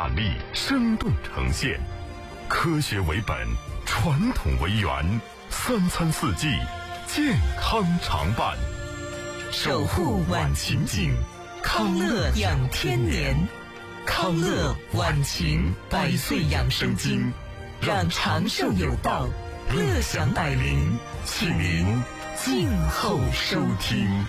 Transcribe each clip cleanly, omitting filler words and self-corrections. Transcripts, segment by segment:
感力生动呈现，科学为本，传统为源，三餐四季健康常伴。守护晚晴景，康乐养天年。康乐晚晴100岁养生经，让长寿有道，乐享百龄，请您静候收听。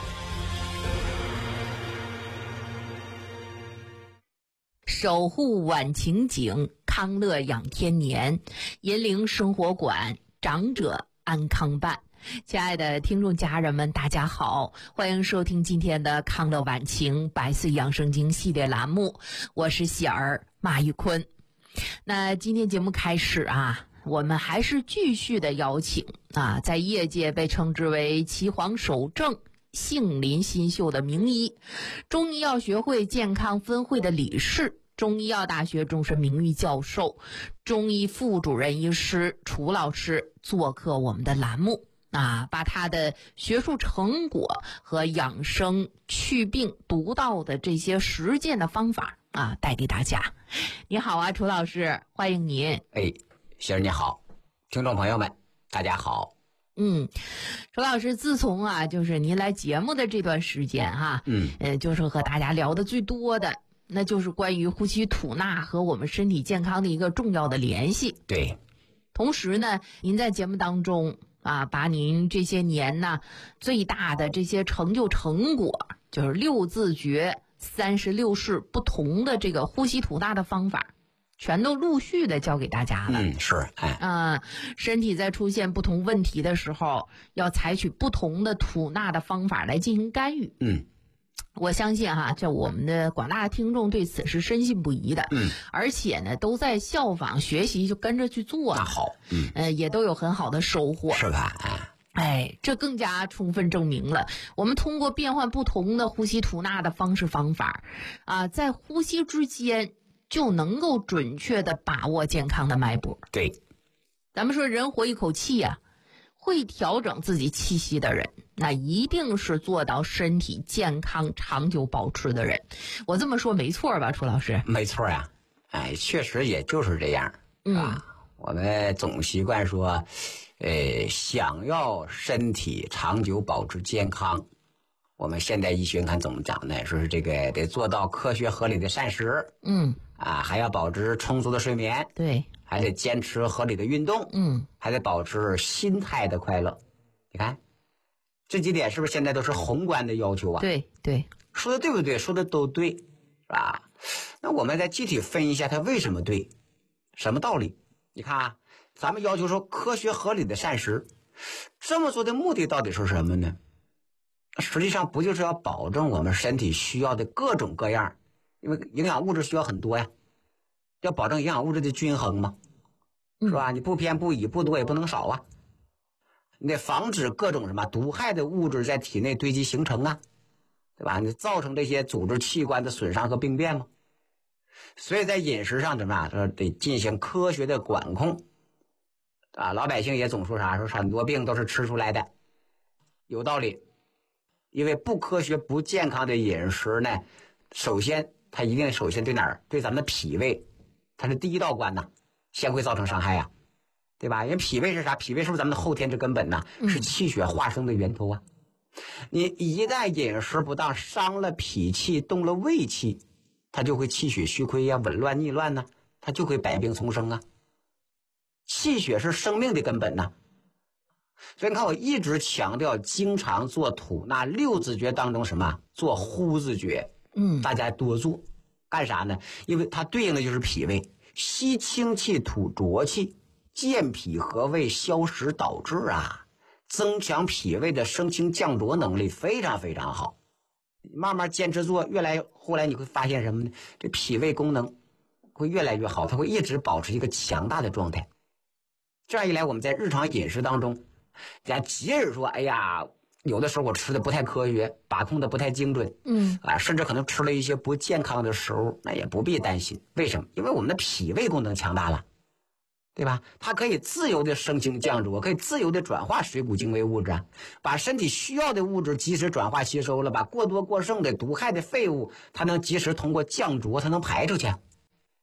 守护晚晴景，康乐养天年，银铃生活馆，长者安康伴。亲爱的听众家人们，大家好，欢迎收听今天的康乐晚晴100岁养生经系列栏目，我是喜儿马玉坤。那今天节目开始我们还是继续的邀请在业界被称之为岐黄首正杏林新秀的名医，中医药学会健康分会的理事，中医药大学终身名誉教授，中医副主任医师楚老师做客我们的栏目把他的学术成果和养生祛病独到的这些实践的方法带给大家。你好楚老师，欢迎您。 喜儿你好，听众朋友们大家好。 楚老师，自从就是您来节目的这段时间就是和大家聊的最多的，那就是关于呼吸吐纳和我们身体健康的一个重要的联系。 对， 同时呢，您在节目当中把您这些年最大的这些成果，就是6字诀36式不同的这个呼吸吐纳的方法，全都陆续的教给大家了。身体在出现不同问题的时候，要采取不同的吐纳的方法来进行干预。我相信这我们的广大听众对此是深信不疑的。而且呢，都在效仿学习，就跟着去做。 那好， 也都有很好的收获， 是吧？ 这更加充分证明了我们通过变换不同的呼吸吐纳的方式方法在呼吸之间就能够准确的把握健康的脉搏。 对， 咱们说人活一口气会调整自己气息的人，那一定是做到身体健康长久保持的人。我这么说没错吧，楚老师？ 没错确实也就是这样我们总习惯说想要身体长久保持健康，我们现代医学看怎么讲呢？说是这个得做到科学合理的膳食，还要保持充足的睡眠， 对， 还得坚持合理的运动，还得保持心态的快乐。你看这几点是不是现在都是宏观的要求对， 说的对不对？说的都对，是吧？那我们再具体分一下它为什么对，什么道理？你看咱们要求说科学合理的膳食，这么做的目的到底是什么呢？实际上不就是要保证我们身体需要的各种各样，因为营养物质需要很多要保证营养物质的均衡嘛，是吧？你不偏不倚，不多也不能少你得防止各种什么毒害的物质在体内堆积形成对吧？你造成这些组织器官的损伤和病变嘛。所以在饮食上说得进行科学的管控老百姓也总说说很多病都是吃出来的，有道理。因为不科学不健康的饮食呢，首先它一定首先对哪儿？对咱们的脾胃，它是第一道关先会造成伤害对吧？因为脾胃是啥？脾胃是不是咱们的后天之根本是气血化生的源头你一旦饮食不当，伤了脾气，动了胃气，它就会气血虚亏紊乱逆乱它就会百病丛生气血是生命的根本所以你看我一直强调经常做吐纳6字诀当中做呼字诀大家多做。干啥呢？因为它对应的就是脾胃，吸清气吐浊气，健脾和胃，消食导滞增强脾胃的升清降浊能力非常非常好。慢慢坚持做，后来你会发现什么呢？这脾胃功能会越来越好，它会一直保持一个强大的状态。这样一来，我们在日常饮食当中，即使说有的时候我吃的不太科学，把控的不太精准甚至可能吃了一些不健康的食物，那也不必担心。为什么？因为我们的脾胃功能强大了，对吧？它可以自由的升清降浊，可以自由的转化水谷精微物质把身体需要的物质及时转化吸收了，把过多过剩的毒害的废物它能及时通过降浊它能排出去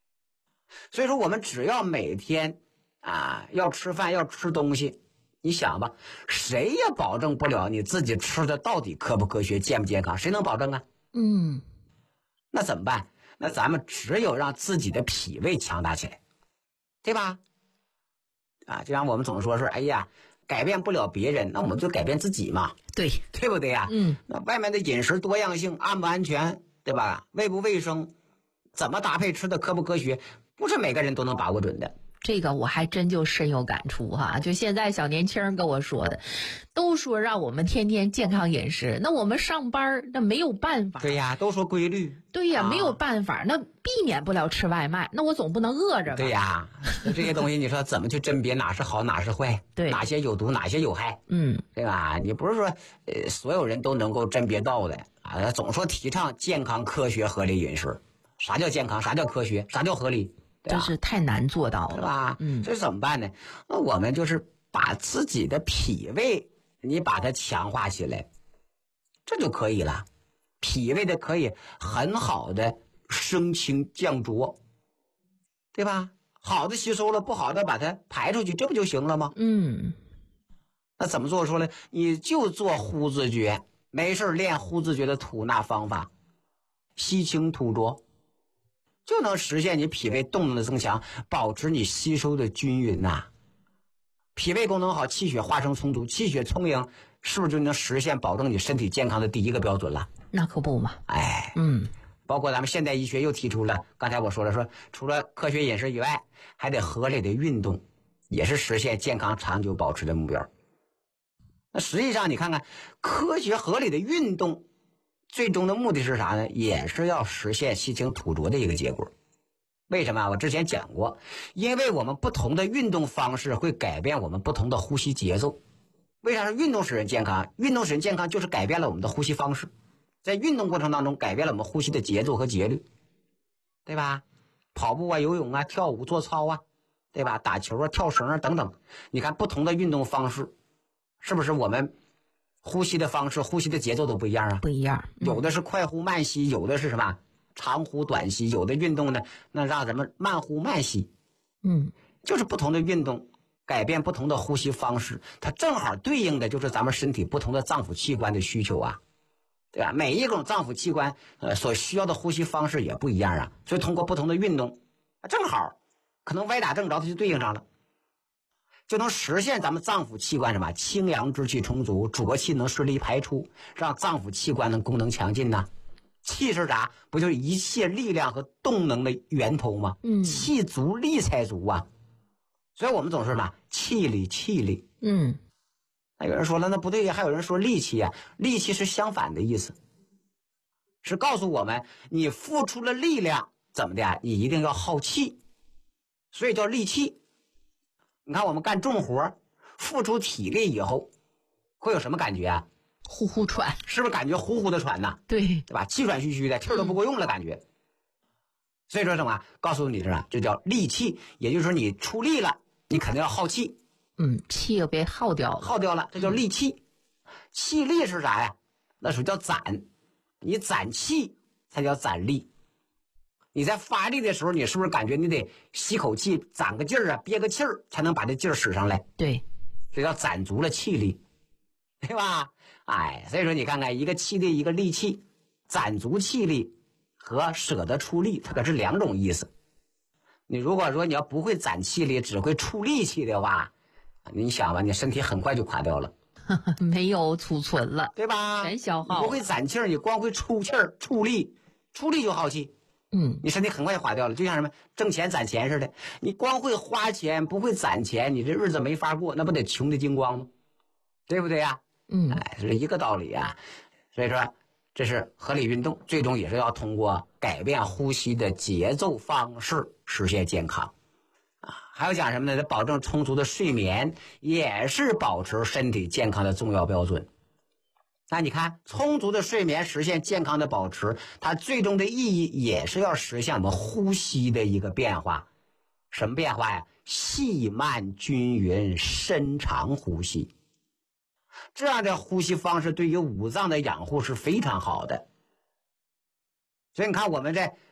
所以说我们只要每天要吃饭要吃东西，你想吧，谁也保证不了你自己吃的到底科不科学健不健康，谁能保证啊？那怎么办？那咱们只有让自己的脾胃强大起来，对吧？就像我们总说哎呀，改变不了别人，那我们就改变自己嘛， 对不对呀？那外面的饮食多样性安不安全，对吧？卫不卫生，怎么搭配吃的科不科学，不是每个人都能把握准的。 这个我还真就深有感触哈，就现在小年轻人跟我说的，都说让我们天天健康饮食，那我们上班那没有办法。 对呀，都说规律。 对呀，没有办法，那避免不了吃外卖，那我总不能饿着吧？ 对呀，这些东西你说怎么去甄别哪是好哪是坏？ 对， 哪些有毒哪些有害？对吧？你不是说所有人都能够甄别到的总说提倡健康科学合理饮食，啥叫健康？啥叫科学？啥叫合理？ 这是太难做到了， 是吧？这怎么办呢？那我们就是把自己的脾胃你把它强化起来，这就可以了。脾胃的可以很好的升清降浊，对吧？好的吸收了，不好的把它排出去，这不就行了吗？那怎么做说呢？你就做呼字诀，没事练呼字诀的吐纳方法，吸清吐浊，就能实现你脾胃动能的增强，保持你吸收的均匀脾胃功能好，气血化生充足，气血充盈，是不是就能实现保证你身体健康的第一个标准了？ 那可不嘛。 包括咱们现代医学又提出了，刚才我说了，说除了科学饮食以外，还得合理的运动，也是实现健康长久保持的目标。那实际上你看看，科学合理的运动最终的目的是啥呢？也是要实现吸清吐浊的一个结果。为什么？我之前讲过，因为我们不同的运动方式会改变我们不同的呼吸节奏。为啥是运动使人健康？运动使人健康就是改变了我们的呼吸方式，在运动过程当中改变了我们呼吸的节奏和节律，对吧？跑步游泳跳舞做操对吧？打球跳绳等等，你看不同的运动方式，是不是我们呼吸的方式呼吸的节奏都不一样不一样。 有的是快呼慢吸，有的是什么长呼短吸，有的运动呢那让咱们慢呼慢吸。就是不同的运动改变不同的呼吸方式，它正好对应的就是咱们身体不同的脏腑器官的需求对吧？每一种脏腑器官所需要的呼吸方式也不一样所以通过不同的运动正好可能歪打正着它就对应上了，就能实现咱们脏腑器官什么清阳之气充足，浊气能顺利排出，让脏腑器官的功能强劲气是啥？不就是一切力量和动能的源头吗？气足力才足所以我们总是什么气力气力。那有人说了，那不对呀，还有人说力气力气是相反的意思，是告诉我们你付出了力量怎么的你一定要耗气，所以叫力气。你看我们干重活付出体力以后会有什么感觉呼呼喘， 是不是感觉呼呼的喘对吧？气喘吁吁的，气儿都不够用了感觉。所以说什么？告诉你这叫力气，也就是说你出力了，你肯定要耗气。 气又被耗掉了， 这叫力气。气力是啥呀？那属于叫攒，你攒气才叫攒力。你在发力的时候，你是不是感觉你得吸口气，攒个劲儿憋个气儿，才能把这劲儿使上来？ 对， 这叫攒足了气力，对吧？所以说你看看，一个气力，一个力气，攒足气力和舍得出力，它可是两种意思。你如果说你要不会攒气力，只会出力气的话，你想吧，你身体很快就垮掉了， 没有储存了， 对吧？ 全消耗。 你不会攒气儿，你光会出气儿、出力就耗气。你身体很快就垮掉了，就像什么挣钱攒钱似的，你光会花钱不会攒钱，你这日子没法过，那不得穷的精光吗？对不对是一个道理所以说这是合理运动，最终也是要通过改变呼吸的节奏方式实现健康还有讲什么呢？保证充足的睡眠也是保持身体健康的重要标准。那你看充足的睡眠实现健康的保持，它最终的意义也是要实现我们呼吸的一个变化。什么变化呀？细慢均匀深长呼吸，这样的呼吸方式对于五脏的养护是非常好的。所以你看我们在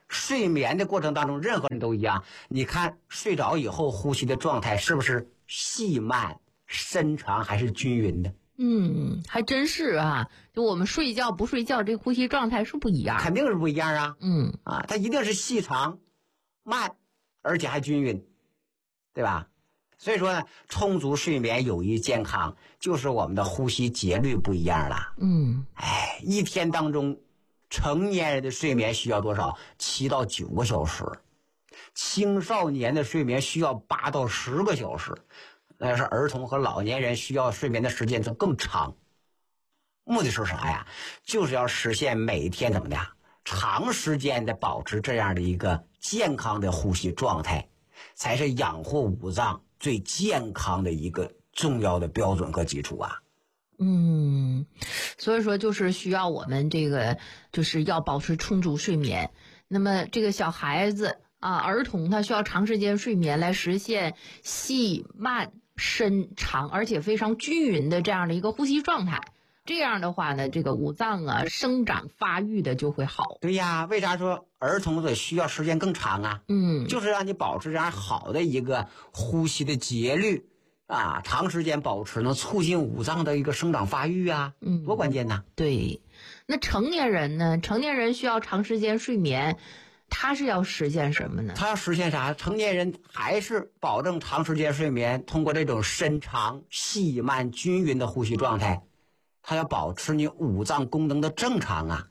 睡眠的过程当中，任何人都一样。你看睡着以后呼吸的状态是不是细慢、深长还是均匀的？ 还真是啊。就我们睡觉不睡觉，这呼吸状态是不一样， 肯定是不一样啊。 啊， 它一定是细长、慢，而且还均匀，对吧？所以说呢，充足睡眠有益健康，就是我们的呼吸节律不一样了。一天当中，成年人的睡眠需要多少？7到9个小时，青少年的睡眠需要8到10个小时，那是儿童和老年人需要睡眠的时间就更长。目的是啥呀？就是要实现每天怎么的长时间的保持这样的一个健康的呼吸状态，才是养护五脏最健康的一个重要的标准和基础啊。 所以说就是需要我们这个就是要保持充足睡眠。那么这个小孩子啊，儿童他需要长时间睡眠来实现细慢深长而且非常均匀的这样的一个呼吸状态。这样的话呢，这个五脏啊生长发育的就会好。 对呀，为啥说儿童的需要时间更长啊？就是让你保持这样好的一个呼吸的节律啊，长时间保持能促进五脏的一个生长发育啊，多关键呐！ 对，那成年人呢？成年人需要长时间睡眠，他是要实现什么呢？ 他要实现啥？成年人还是保证长时间睡眠，通过这种深长、细慢、均匀的呼吸状态，他要保持你五脏功能的正常啊。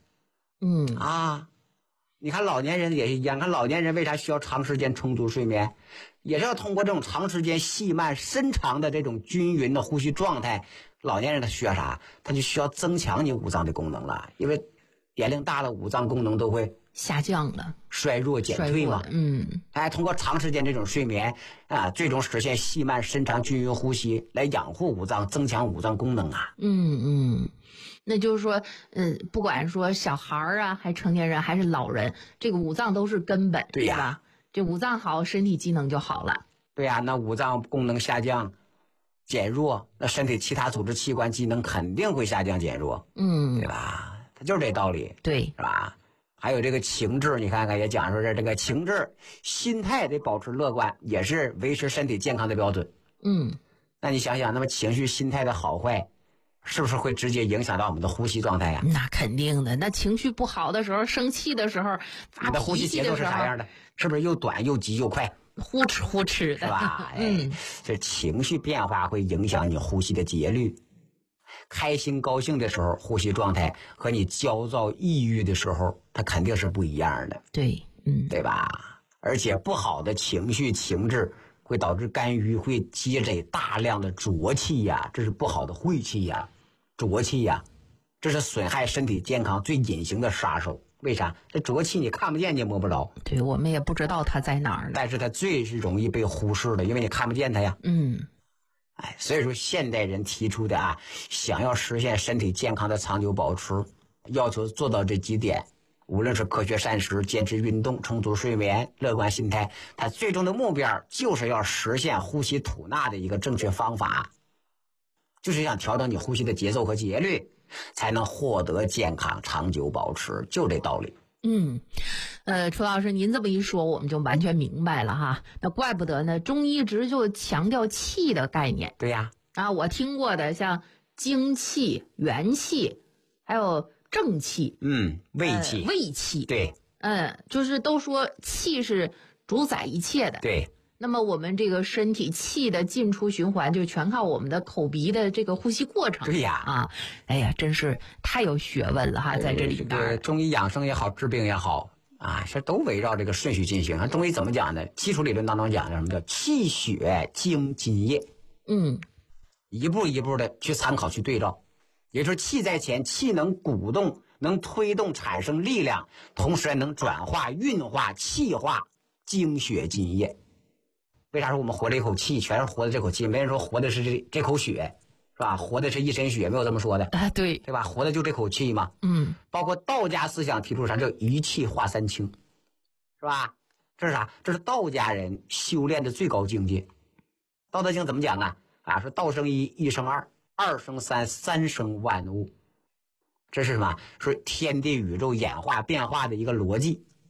你看老年人也是一样，看老年人为啥需要长时间充足睡眠，也是要通过这种长时间细慢深长的这种均匀的呼吸状态。老年人他需要啥？他就需要增强你五脏的功能了，因为年龄大了，五脏功能都会下降了， 衰弱减退嘛。通过长时间这种睡眠啊，最终实现细慢深长均匀呼吸，来养护五脏，增强五脏功能啊。 那就是说，不管说小孩啊，还成年人还是老人，这个五脏都是根本， 对呀， 吧？这五脏好，身体机能就好了。 对呀，那五脏功能下降、减弱，那身体其他组织器官机能肯定会下降减弱，对吧？它就是这道理， 对， 是吧？还有这个情志，你看看也讲说是这个情志、心态得保持乐观，也是维持身体健康的标准。那你想想，那么情绪、心态的好坏，是不是会直接影响到我们的呼吸状态呀？ 那肯定的。那情绪不好的时候，生气的时候， 你的呼吸节奏是啥样的？是不是又短又急又快？ 呼哧呼哧的， 是吧？这情绪变化会影响你呼吸的节律。开心高兴的时候，呼吸状态和你焦躁抑郁的时候，它肯定是不一样的。 对， 对吧？而且不好的情绪情志会导致肝郁会积累大量的浊气呀，这是不好的晦气呀、浊气呀，这是损害身体健康最隐形的杀手。为啥？这浊气你看不见，你也摸不着。 对，我们也不知道它在哪儿， 但是它最是容易被忽视的，因为你看不见它呀。所以说现代人提出的想要实现身体健康的长久保持，要求做到这几点，无论是科学膳食、坚持运动、充足睡眠、乐观心态，它最终的目标就是要实现呼吸吐纳的一个正确方法，就是想调整你呼吸的节奏和节律，才能获得健康长久保持，就这道理。 楚老师，您这么一说，我们就完全明白了哈。那怪不得呢，中医一直就强调气的概念。 对呀， 我听过的像精气、元气，还有正气， 胃气， 胃气， 对， 就是都说气是主宰一切的。 对。 那么我们这个身体气的进出循环，就全靠我们的口鼻的这个呼吸过程。 对呀， 哎呀，真是太有学问了哈，在这里边。 中医养生也好，治病也好这都围绕这个顺序进行。中医怎么讲呢？基础理论当中讲的什么叫气血精津液？一步一步的去参考去对照。也就是气在前，气能鼓动，能推动产生力量，同时能转化运化气化精血津液。为啥说我们活了一口气，全是活的这口气？没人说活的是这口血，是吧？活的是一身血，没有这么说的。 对吧？活的就这口气嘛。包括道家思想提出啥叫一气化三清，是吧？这是啥？这是道家人修炼的最高境界。道德经怎么讲说道生一，一生二，二生三，三生万物。这是什么？是天地宇宙演化变化的一个逻辑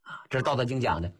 啊，这是《道德经》讲的。